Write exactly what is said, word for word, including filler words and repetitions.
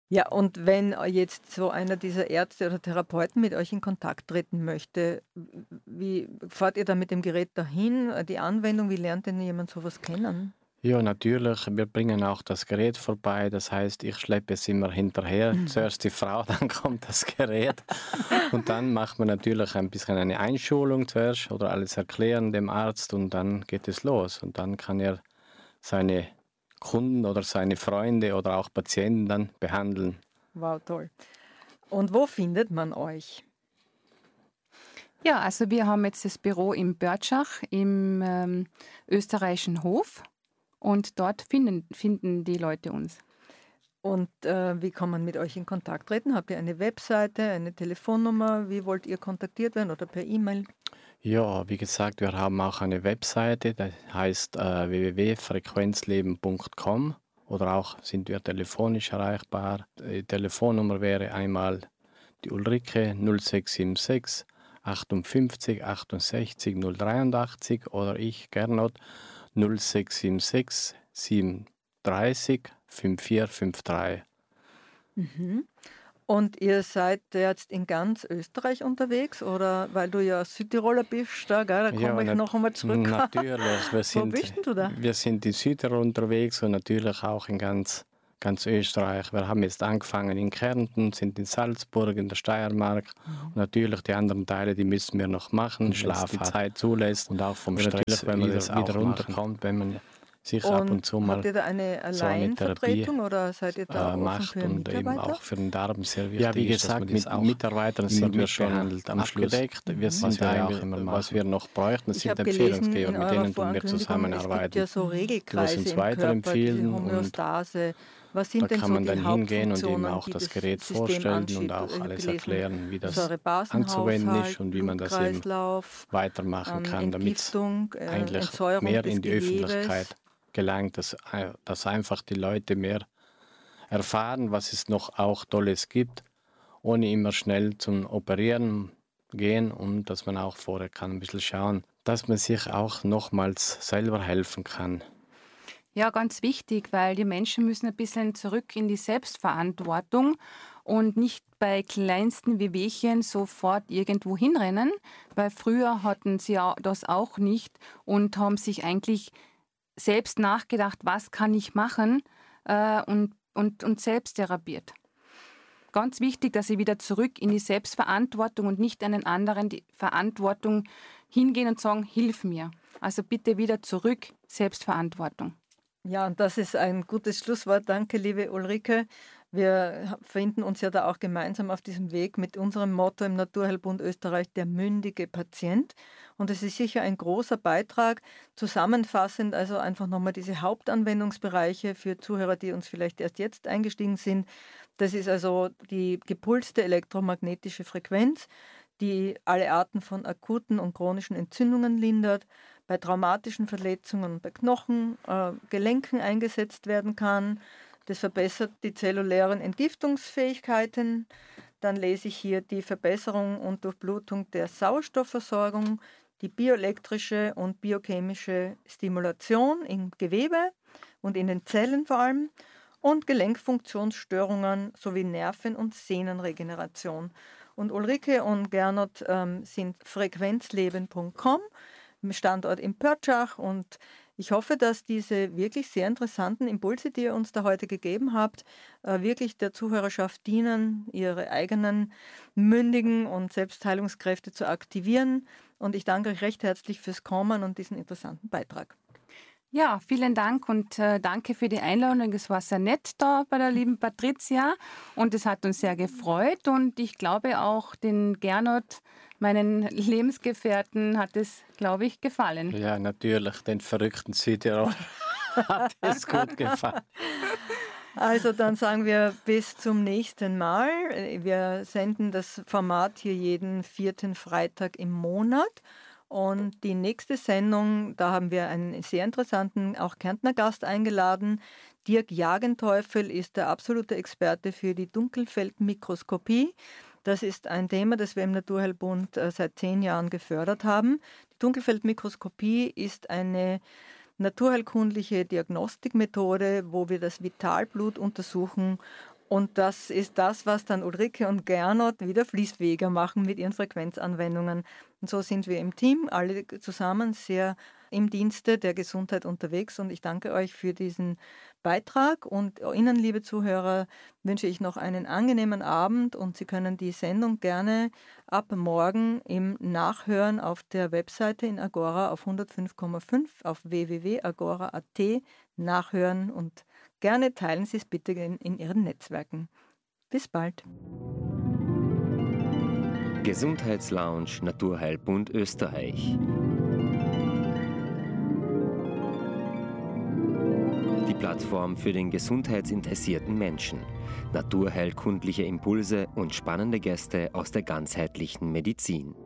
Ja, und wenn jetzt so einer dieser Ärzte oder Therapeuten mit euch in Kontakt treten möchte, w wie fahrt ihr da mit dem Gerät dahin? Äh, die Anwendung, wie lernt denn jemand so was kennen? Ja, natürlich. Wir bringen auch das Gerät vorbei. Das heißt, ich schleppe es immer hinterher. Mhm. Zuerst die Frau, dann kommt das Gerät. Und dann macht man natürlich ein bisschen eine Einschulung zuerst oder alles erklären dem Arzt und dann geht es los. Und dann kann er seine Kunden oder seine Freunde oder auch Patienten dann behandeln. Wow, toll. Und wo findet man euch? Ja, also wir haben jetzt das Büro in Börtschach im ähm, österreichischen Hof und dort finden, finden die Leute uns. Und, äh, wie kann man mit euch in Kontakt treten? Habt ihr eine Webseite, eine Telefonnummer? Wie wollt ihr kontaktiert werden oder per E-Mail? Ja, wie gesagt, wir haben auch eine Webseite, die heißt äh, w w w punkt frequenzleben punkt com oder auch sind wir telefonisch erreichbar. Die Telefonnummer wäre einmal die Ulrike null sechs sieben sechs achtundfünfzig achtundsechzig null dreiundachtzig oder ich Gernot null sechs sieben sechs sieben drei null fünf vier fünf drei. Mhm. Und ihr seid jetzt in ganz Österreich unterwegs oder weil du ja Südtiroler bist, da, gell, da kommen Ja, wir nat noch einmal zurück. natürlich. Wir Wo sind bist denn du da? wir sind in Südtirol unterwegs und natürlich auch in ganz ganz Österreich. Wir haben jetzt angefangen in Kärnten, sind in Salzburg, in der Steiermark und Mhm. natürlich die anderen Teile, die müssen wir noch machen, wenn es Schlaf die hat. Zeit zulässt Und auch vom und natürlich, Stress, wenn wie man das wieder wieder auch machen. runterkommt, wenn man sich ab Und und zu habt mal ihr da eine so eine Therapie Alleinvertretung oder seid ihr da äh, offen macht für und eben Mitarbeiter? auch für den Darm sehr Ja, wie wichtig ist, dass man gesagt, das mit auch Mitarbeitern immer sind wir schon mitbehandelt am Schluss. abgedeckt. Wir Mhm. Was sind wir ja auch eigentlich, immer was machen. wir noch bräuchten, das Ich sind habe gelesen Empfehlungsgeber, in mit eurer denen tun wir Vorankündigung, es gibt zusammenarbeiten, ja so die was Regelkreise uns im Körper, diese weiterempfehlen und Homöostase. Was da sind denn kann so man die dann hingehen und eben Hauptfunktionen, auch die das das Gerät System vorstellen und anschiebt? auch Ich habe alles gelesen, erklären, wie das anzuwenden ist Säurebasenhaushalt, und wie man das eben Blutkreislauf, weitermachen ähm, kann, damit es Entgiftung, äh, eigentlich Entsäuerung mehr des in die Gewebes. Öffentlichkeit gelangt, dass, äh, dass einfach die Leute mehr erfahren, was es noch auch Tolles gibt, ohne immer schnell zum Operieren gehen und dass man auch vorher kann ein bisschen schauen, dass man sich auch nochmals selber helfen kann. Ja, ganz wichtig, weil die Menschen müssen ein bisschen zurück in die Selbstverantwortung und nicht bei kleinsten Wehwehchen sofort irgendwo hinrennen, weil früher hatten sie ja das auch nicht und haben sich eigentlich selbst nachgedacht, was kann ich machen, äh, und, und, und selbst therapiert. Ganz wichtig, dass sie wieder zurück in die Selbstverantwortung und nicht einen anderen die Verantwortung hingehen und sagen, hilf mir. Also bitte wieder zurück, Selbstverantwortung. Ja, und das ist ein gutes Schlusswort. Danke, liebe Ulrike. Wir ha- finden uns ja da auch gemeinsam auf diesem Weg mit unserem Motto im Naturheilbund Österreich, der mündige Patient. Und es ist sicher ein großer Beitrag. Zusammenfassend also einfach nochmal diese Hauptanwendungsbereiche für Zuhörer, die uns vielleicht erst jetzt eingestiegen sind. Das ist also die gepulste elektromagnetische Frequenz, die alle Arten von akuten und chronischen Entzündungen lindert, bei traumatischen Verletzungen bei Knochen, äh, Gelenken eingesetzt werden kann. Das verbessert die zellulären Entgiftungsfähigkeiten. Dann lese ich hier die Verbesserung und Durchblutung der Sauerstoffversorgung, die bioelektrische und biochemische Stimulation im Gewebe und in den Zellen vor allem und Gelenkfunktionsstörungen sowie Nerven- und Sehnenregeneration. Und Ulrike und Gernot ähm, sind frequenzleben punkt com, Standort in Pörtschach, und ich hoffe, dass diese wirklich sehr interessanten Impulse, die ihr uns da heute gegeben habt, äh, wirklich der Zuhörerschaft dienen, ihre eigenen mündigen und Selbstheilungskräfte zu aktivieren. Und ich danke euch recht herzlich fürs Kommen und diesen interessanten Beitrag. Ja, vielen Dank und äh, danke für die Einladung. Es war sehr nett da bei der lieben Patricia und es hat uns sehr gefreut und ich glaube auch den Gernot, meinen Lebensgefährten, hat es, glaube ich, gefallen. Ja, natürlich, den verrückten Südtirol hat es gut gefallen. Also dann sagen wir bis zum nächsten Mal. Wir senden das Format hier jeden vierten Freitag im Monat. Und die nächste Sendung, da haben wir einen sehr interessanten, auch Kärntner Gast eingeladen. Dirk Jagenteufel ist der absolute Experte für die Dunkelfeldmikroskopie. Das ist ein Thema, das wir im Naturheilbund äh, seit zehn Jahren gefördert haben. Die Dunkelfeldmikroskopie ist eine naturheilkundliche Diagnostikmethode, wo wir das Vitalblut untersuchen Und das ist das, was dann Ulrike und Gernot wieder fließfähiger machen mit ihren Frequenzanwendungen. Und so sind wir im Team, alle zusammen sehr im Dienste der Gesundheit unterwegs. Und ich danke euch für diesen Beitrag. Und Ihnen, liebe Zuhörer, wünsche ich noch einen angenehmen Abend. Und Sie können die Sendung gerne ab morgen im Nachhören auf der Webseite in Agora auf hundertfünf Komma fünf auf w w w punkt agora punkt a t nachhören und gerne teilen Sie es bitte in, in Ihren Netzwerken. Bis bald. Gesundheitslounge Naturheilbund Österreich. Die Plattform für den gesundheitsinteressierten Menschen. Naturheilkundliche Impulse und spannende Gäste aus der ganzheitlichen Medizin.